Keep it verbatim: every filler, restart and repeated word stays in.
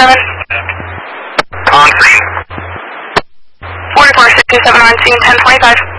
seven. On scene. forty-four sixty-seven on scene, ten twenty-five.